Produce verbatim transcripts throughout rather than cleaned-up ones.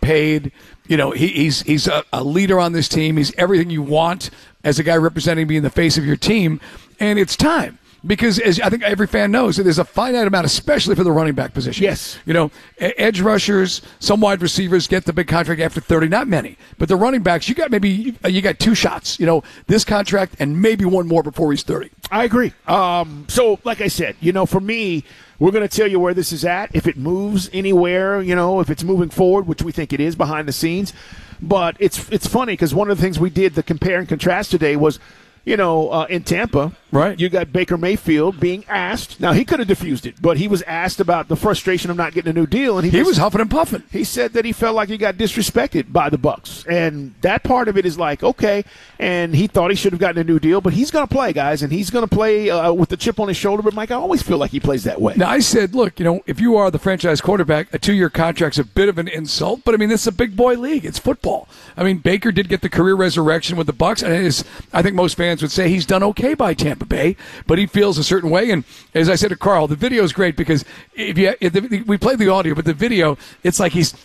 paid. You know, he, he's he's a, a leader on this team. He's everything you want as a guy representing being the face of your team. And it's time. Because, as I think every fan knows, that there's a finite amount, especially for the running back position. Yes. You know, edge rushers, some wide receivers get the big contract after thirty, not many. But the running backs, you got maybe you got two shots, you know, this contract and maybe one more before he's thirty. I agree. Um, so, like I said, you know, for me, we're going to tell you where this is at. If it moves anywhere, you know, if it's moving forward, which we think it is behind the scenes. But it's, it's funny because one of the things we did, the compare and contrast today, was – you know, uh, in Tampa, right? You got Baker Mayfield being asked. Now, he could have diffused it, but he was asked about the frustration of not getting a new deal. And he, he was, was huffing and puffing. He said that he felt like he got disrespected by the Bucs. And that part of it is like, okay, and he thought he should have gotten a new deal, but he's going to play, guys, and he's going to play uh, with the chip on his shoulder. But, Mike, I always feel like he plays that way. Now, I said, look, you know, if you are the franchise quarterback, a two-year contract's a bit of an insult, but, I mean, this is a big boy league. It's football. I mean, Baker did get the career resurrection with the Bucs, and it is, I think most fans would say he's done okay. okay by Tampa Bay, but he feels a certain way. And as I said to Carl, the video is great because if you if the, we played the audio, but the video, it's like he's,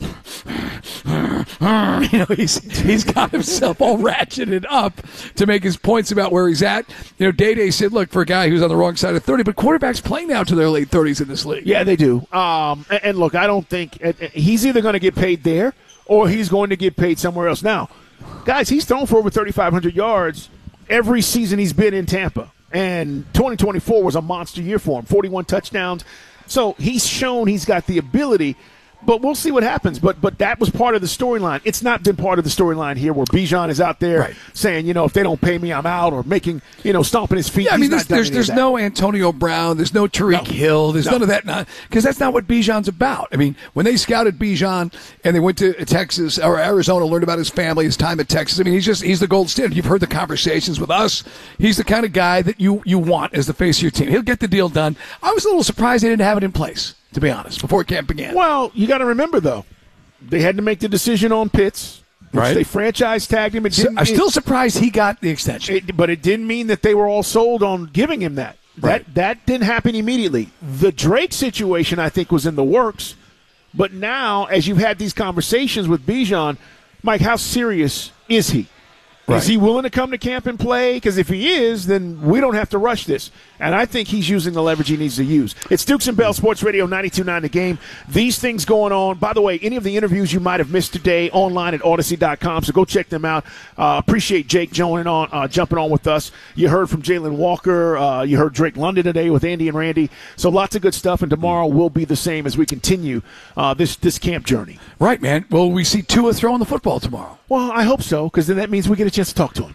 you know, he's he's got himself all ratcheted up to make his points about where he's at. You know, Day Day said, look, for a guy who's on the wrong side of thirty, but quarterbacks play now to their late thirties in this league. Yeah, they do. Um, and, and look, I don't think he's either going to get paid there or he's going to get paid somewhere else. Now, guys, he's thrown for over thirty-five hundred yards every season he's been in Tampa. And twenty twenty-four was a monster year for him, forty-one touchdowns. So he's shown he's got the ability, but we'll see what happens. But but that was part of the storyline. It's not been part of the storyline here where Bijan is out there right. saying, you know, if they don't pay me, I'm out, or making, you know, stomping his feet. Yeah, I mean, there's, there's, there's no Antonio Brown. There's no Tariq no. Hill. There's no. none of that. Because that's not what Bijan's about. I mean, when they scouted Bijan and they went to Texas or Arizona, learned about his family, his time at Texas, I mean, he's just he's the gold standard. You've heard the conversations with us. He's the kind of guy that you, you want as the face of your team. He'll get the deal done. I was a little surprised they didn't have it in place, to be honest, before camp began. Well, you got to remember, though, they had to make the decision on Pitts. Right. They franchise tagged him. It so, I'm still surprised he got the extension. It, but it didn't mean that they were all sold on giving him that. Right. That that didn't happen immediately. The Drake situation, I think, was in the works. But now, as you've had these conversations with Bijan, Mike, how serious is he? Right. Is he willing to come to camp and play? Because if he is, then we don't have to rush this. And I think he's using the leverage he needs to use. It's Dukes and Bell Sports Radio ninety-two point nine The Game. These things going on. By the way, any of the interviews you might have missed today online at Odyssey dot com, so go check them out. Uh, appreciate Jake joining on, uh, jumping on with us. You heard from Jalen Walker. Uh, you heard Drake London today with Andy and Randy. So lots of good stuff, and tomorrow will be the same as we continue uh, this, this camp journey. Right, man. Well, we see Tua throwing the football tomorrow. Well, I hope so, because then that means we get a chance to talk to him.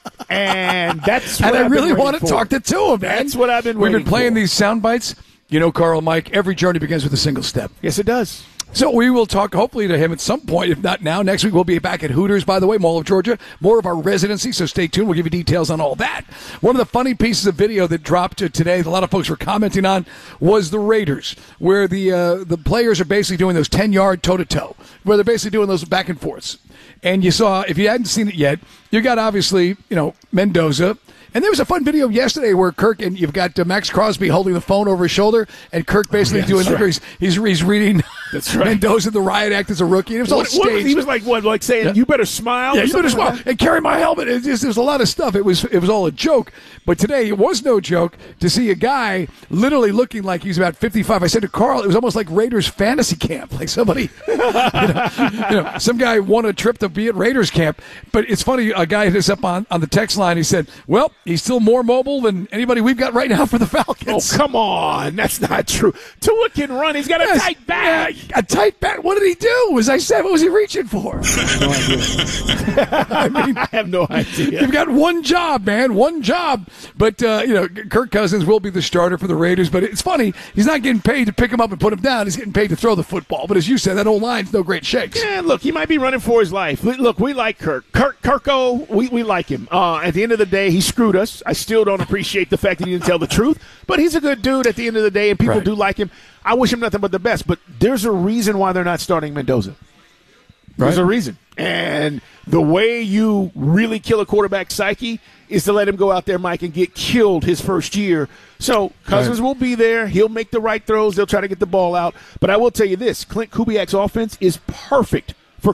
And that's what and I've I really been want to for. talk to Tua, man. That's what I've been We've waiting been playing for. these sound bites. You know, Carl, Mike, every journey begins with a single step. Yes, it does. So we will talk, hopefully, to him at some point, if not now. Next week, we'll be back at Hooters, by the way, Mall of Georgia. More of our residency, so stay tuned. We'll give you details on all that. One of the funny pieces of video that dropped today, that a lot of folks were commenting on, was the Raiders, where the uh, the players are basically doing those ten-yard toe-to-toe, where they're basically doing those back and forths. And you saw, if you hadn't seen it yet, you got, obviously, you know, Mendoza. And there was a fun video yesterday where Kirk, and you've got uh, Max Crosby holding the phone over his shoulder, and Kirk basically yeah, doing, right. he's, he's he's reading that's right. Mendoza, the riot act as a rookie. And it was all what, what, staged. he was like, what, like saying, yeah. you better smile? Yeah, or you better something smile like and carry my helmet. It just, there's a lot of stuff. It was it was all a joke. But today, it was no joke to see a guy literally looking like he's about fifty-five. I said to Carl, it was almost like Raiders fantasy camp. Like somebody, you know, you know, some guy won a trip to be at Raiders camp. But it's funny, a guy hit us up on, on the text line. He said, well, he's still more mobile than anybody we've got right now for the Falcons. Oh, come on. That's not true. Tua can run. He's got a yes, tight back. Yeah, a tight back. What did he do? As I said, what was he reaching for? No idea. I mean, I have no idea. You've got one job, man. One job. But, uh, you know, Kirk Cousins will be the starter for the Raiders. But it's funny. He's not getting paid to pick him up and put him down. He's getting paid to throw the football. But as you said, that old line's no great shakes. Yeah, look, he might be running for his life. Look, we like Kirk. Kirk Kirko, we, we like him. Uh, at the end of the day, he screwed us. I still don't appreciate the fact that he didn't tell the truth. But he's a good dude at the end of the day, and people right. do like him. I wish him nothing but the best. But there's a reason why they're not starting Mendoza. There's right. a reason. And the way you really kill a quarterback psyche is to let him go out there, Mike, and get killed his first year. So Cousins right. will be there. He'll make the right throws. They'll try to get the ball out. But I will tell you this, Clint Kubiak's offense is perfect